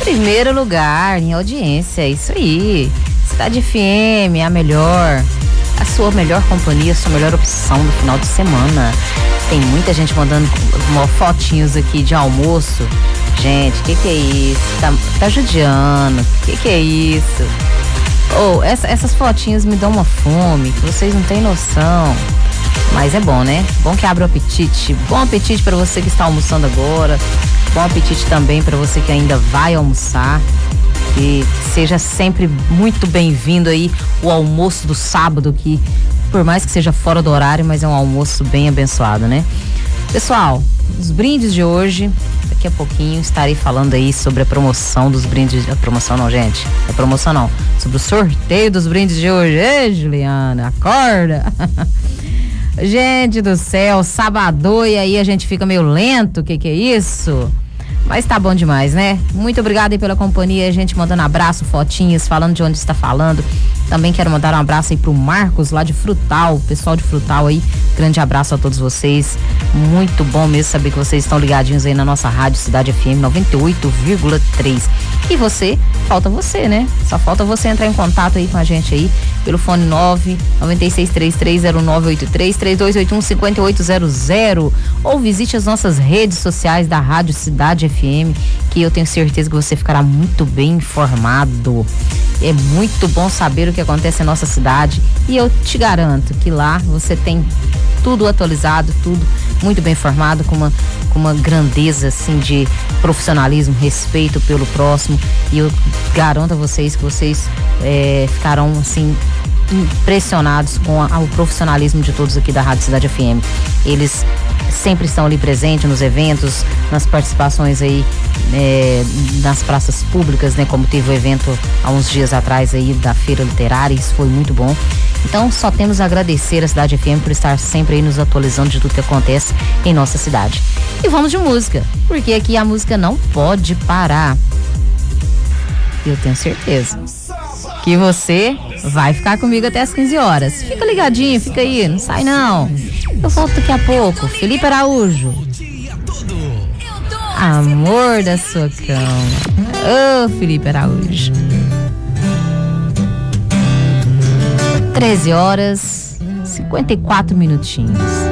primeiro lugar em audiência, isso aí. Cidade FM, a melhor, a sua melhor companhia, a sua melhor opção no final de semana. Tem muita gente mandando fotinhos aqui de almoço. Gente, que é isso? Tá judiando, que é isso? Essas fotinhas me dão uma fome, que vocês não têm noção. Mas é bom, né? Bom que abre o apetite. Bom apetite para você que está almoçando agora. Bom apetite também para você que ainda vai almoçar. E seja sempre muito bem-vindo aí o almoço do sábado, que por mais que seja fora do horário, mas é um almoço bem abençoado, né? Pessoal, os brindes de hoje, daqui a pouquinho estarei falando aí sobre a promoção dos brindes. A promoção não, gente, é promoção não. Sobre o sorteio dos brindes de hoje. Ei, Juliana, acorda! Gente do céu, sábado, e aí a gente fica meio lento, que é isso? Mas tá bom demais, né? Muito obrigada aí pela companhia, a gente mandando abraço, fotinhas, falando de onde está falando. Também quero mandar um abraço aí pro Marcos, lá de Frutal, o pessoal de Frutal aí, grande abraço a todos vocês. Muito bom mesmo saber que vocês estão ligadinhos aí na nossa rádio Cidade FM 98,3. E você, falta você, né? Só falta você entrar em contato aí com a gente aí, pelo fone 996330983, 3281-5800, ou visite as nossas redes sociais da Rádio Cidade FM, que eu tenho certeza que você ficará muito bem informado. É muito bom saber o que acontece em nossa cidade, e eu te garanto que lá você tem tudo atualizado, tudo muito bem informado, com uma grandeza assim de profissionalismo, respeito pelo próximo, e eu garanto a vocês que vocês ficarão assim impressionados com o profissionalismo de todos aqui da Rádio Cidade FM. Eles sempre estão ali presentes nos eventos, nas participações aí nas praças públicas, né? Como teve o evento há uns dias atrás aí da Feira Literária, isso foi muito bom. Então só temos a agradecer a Cidade FM por estar sempre aí nos atualizando de tudo que acontece em nossa cidade. E vamos de música, porque aqui a música não pode parar. Eu tenho certeza que você vai ficar comigo até as 15 horas. Fica ligadinho, fica aí, não sai não. Eu volto daqui a pouco. Felipe Araújo, amor da sua cama. Ô, Felipe Araújo. 13 horas, 54 minutinhos.